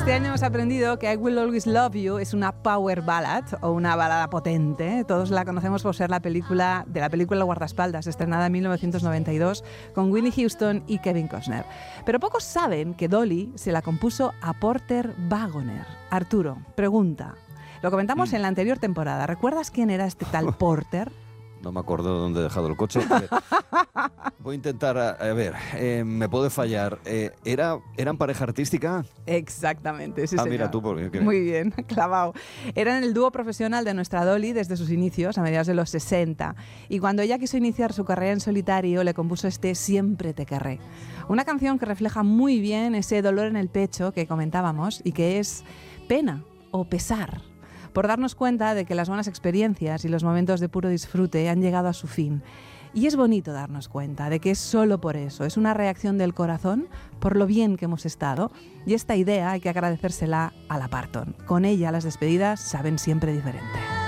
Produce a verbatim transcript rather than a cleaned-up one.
Este año hemos aprendido que I Will Always Love You es una power ballad o una balada potente. Todos la conocemos por ser la película de la película Guardaespaldas, estrenada en mil novecientos noventa y dos con Whitney Houston y Kevin Costner. Pero pocos saben que Dolly se la compuso a Porter Wagoner. Arturo, pregunta. Lo comentamos mm. en la anterior temporada. ¿Recuerdas quién era este tal Porter? No me acuerdo de dónde he dejado el coche. Voy a intentar, a, a ver, eh, me puede fallar. Eh, ¿era, ¿Eran pareja artística? Exactamente, sí, Ah, señor. mira tú, porque... ¿qué? Muy bien, clavado. Eran el dúo profesional de nuestra Dolly desde sus inicios, a mediados de los sesenta. Y cuando ella quiso iniciar su carrera en solitario, le compuso este Siempre te querré. Una canción que refleja muy bien ese dolor en el pecho que comentábamos y que es pena o pesar, por darnos cuenta de que las buenas experiencias y los momentos de puro disfrute han llegado a su fin. Y es bonito darnos cuenta de que es solo por eso, es una reacción del corazón por lo bien que hemos estado, y esta idea hay que agradecérsela a la Parton. Con ella las despedidas saben siempre diferente.